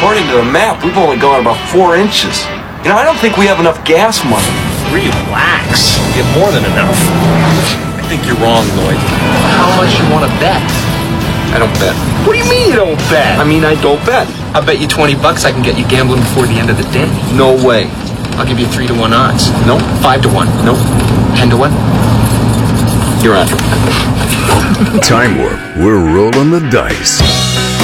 according to the map, we've only gone about 4 inches. You know, I don't think we have enough gas money. Relax. We have more than enough. I think you're wrong, Lloyd. How much you want to bet? I don't bet. What do you mean you don't bet? I mean, I don't bet. I'll bet you $20 I can get you gambling before the end of the day. No way. I'll give you 3 to 1 odds. No. 5 to 1. No. 10 to 1. You're on. Time Warp. We're rolling the dice.